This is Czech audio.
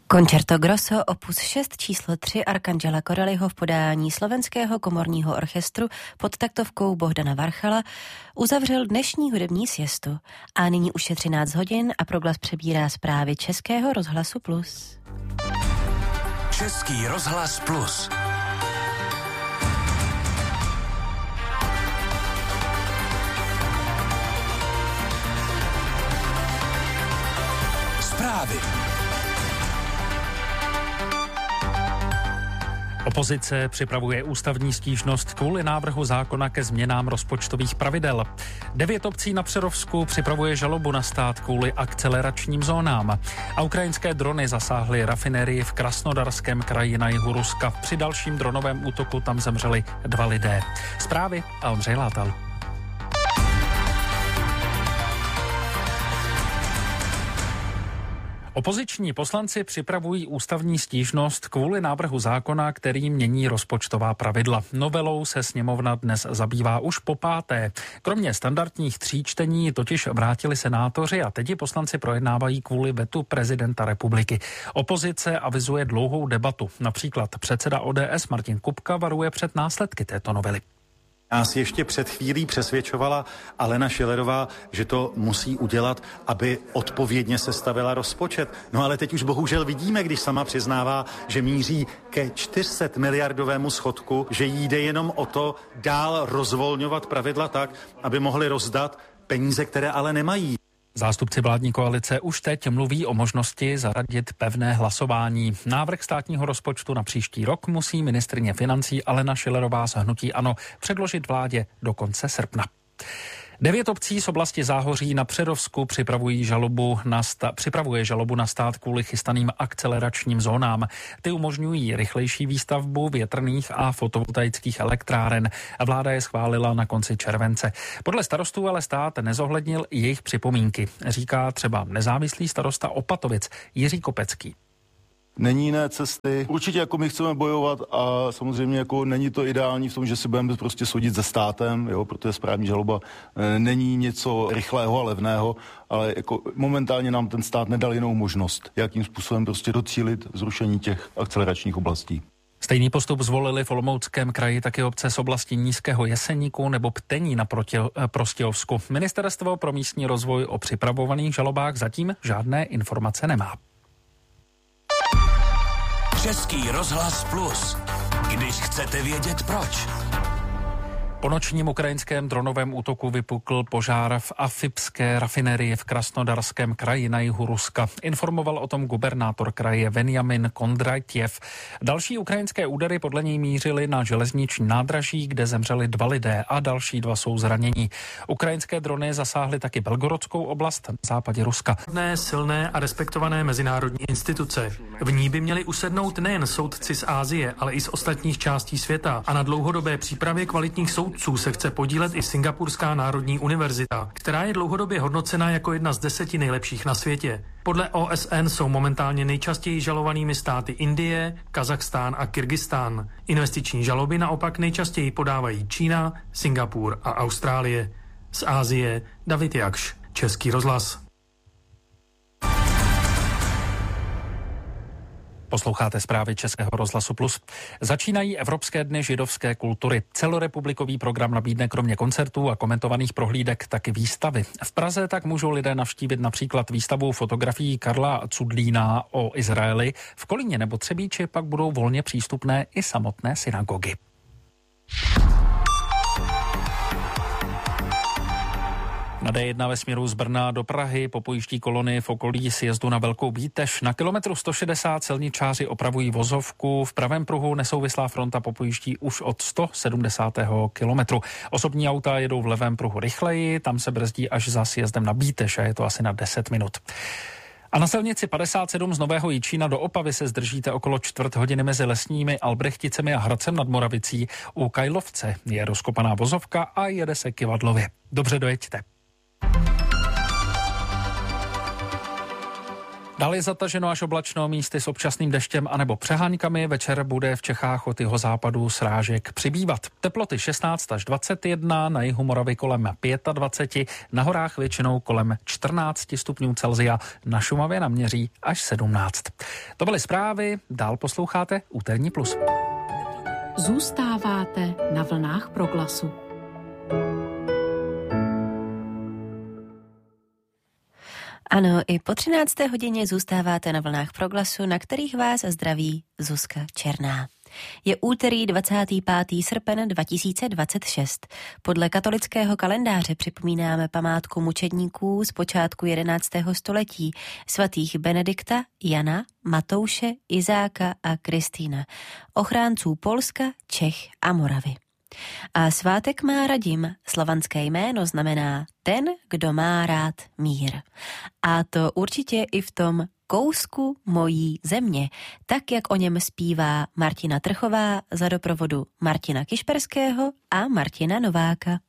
Concerto Grosso opus 6 číslo 3 Arcangela Corelliho v podání Slovenského komorního orchestru pod taktovkou Bohdana Varchala uzavřel dnešní hudební siestu. A nyní už je 13 hodin a Proglas přebírá zprávy Českého rozhlasu Plus. Český rozhlas Plus. Zprávy. Opozice připravuje ústavní stížnost kvůli návrhu zákona ke změnám rozpočtových pravidel. 9 obcí na Přerovsku připravuje žalobu na stát kvůli akceleračním zónám. A ukrajinské drony zasáhly rafinérii v Krasnodarském kraji na jihu Ruska. Při dalším dronovém útoku tam zemřeli 2 lidé. Zprávy a Ondřej Látal. Opoziční poslanci připravují ústavní stížnost kvůli návrhu zákona, který mění rozpočtová pravidla. Novelou se sněmovna dnes zabývá už po 5. Kromě standardních 3 čtení totiž vrátili senátoři a teď poslanci projednávají kvůli vetu prezidenta republiky. Opozice avizuje dlouhou debatu. Například předseda ODS Martin Kupka varuje před následky této novely. Nás ještě před chvílí přesvědčovala Alena Schillerová, že to musí udělat, aby odpovědně sestavila rozpočet. No ale teď už bohužel vidíme, když sama přiznává, že míří ke 400 miliardovému schodku, že jí jde jenom o to dál rozvolňovat pravidla tak, aby mohli rozdat peníze, které ale nemají. Zástupci vládní koalice už teď mluví o možnosti zaradit pevné hlasování. Návrh státního rozpočtu na příští rok musí ministryně financí Alena Schillerová z hnutí ANO předložit vládě do konce srpna. 9 obcí z oblasti Záhoří na Přerovsku připravuje žalobu na stát kvůli chystaným akceleračním zónám. Ty umožňují rychlejší výstavbu větrných a fotovoltaických elektráren. Vláda je schválila na konci července. Podle starostů ale stát nezohlednil jejich připomínky, říká třeba nezávislý starosta Opatovic Jiří Kopecký. Není jiné cesty. Určitě jako my chceme bojovat a samozřejmě jako není to ideální v tom, že si budeme prostě soudit se státem, jo, protože správní žaloba není něco rychlého a levného, ale jako momentálně nám ten stát nedal jinou možnost, jakým způsobem prostě docílit zrušení těch akceleračních oblastí. Stejný postup zvolili v Olomouckém kraji taky obce z oblasti Nízkého Jeseníku nebo Ptení na Prostějovsku. Ministerstvo pro místní rozvoj o připravovaných žalobách zatím žádné informace nemá. Český rozhlas Plus. Když chcete vědět proč. Po nočním ukrajinském dronovém útoku vypukl požár v Afipské rafinérii v Krasnodarském kraji na jihu Ruska. Informoval o tom gubernátor kraje Venjamin Kondratjev. Další ukrajinské údery podle něj mířily na železniční nádraží, kde zemřeli 2 lidé a další 2 jsou zranění. Ukrajinské drony zasáhly taky Belgorodskou oblast na západě Ruska. Silné a respektované mezinárodní instituce. V ní by měli usednout nejen soudci z Asie, ale i z ostatních částí světa. A na dlouhodobé přípravě kvalitních soudců se chce podílet i Singapurská národní univerzita, která je dlouhodobě hodnocena jako jedna z 10 nejlepších na světě. Podle OSN jsou momentálně nejčastěji žalovanými státy Indie, Kazachstán a Kyrgyzstán. Investiční žaloby naopak nejčastěji podávají Čína, Singapur a Austrálie. Z Asie David Jakš, Český rozhlas. Posloucháte zprávy Českého rozhlasu Plus. Začínají Evropské dny židovské kultury. Celorepublikový program nabídne kromě koncertů a komentovaných prohlídek taky výstavy. V Praze tak můžou lidé navštívit například výstavu fotografií Karla Cudlína o Izraeli. V Kolíně nebo Třebíči pak budou volně přístupné i samotné synagogy. Na D1 ve směru z Brna do Prahy popujíždí kolony v okolí sjezdu na Velkou Bíteš. Na kilometru 160 silničáři opravují vozovku. V pravém pruhu nesouvislá fronta popujíždí už od 170. kilometru. Osobní auta jedou v levém pruhu rychleji, tam se brzdí až za sjezdem na Bíteš a je to asi na 10 minut. A na silnici 57 z Nového Jičína do Opavy se zdržíte okolo 1/4 mezi Lesními, Albrechticemi a Hradcem nad Moravicí. U Kajlovce je rozkopaná vozovka a jede se kyvadlově. Dobře dojeďte. Dále je zataženo až oblačno, místy s občasným deštěm anebo přeháňkami. Večer bude v Čechách od jihozápadu srážek přibývat. Teploty 16 až 21, na jihu Moravy kolem 25, na horách většinou kolem 14 stupňů Celsia, na Šumavě naměří až 17. To byly zprávy, dál posloucháte Úterní plus. Zůstáváte na vlnách Proglasu. Ano, i po 13. hodině zůstáváte na vlnách Proglasu, na kterých vás zdraví Zuzka Černá. Je úterý 25. srpen 2026. Podle katolického kalendáře připomínáme památku mučedníků z počátku 11. století, svatých Benedikta, Jana, Matouše, Izáka a Kristýna, ochránců Polska, Čech a Moravy. A svátek má Radim, slovanské jméno znamená ten, kdo má rád mír. A to určitě i v tom kousku mojí země, tak jak o něm zpívá Martina Trchová za doprovodu Martina Kišperského a Martina Nováka.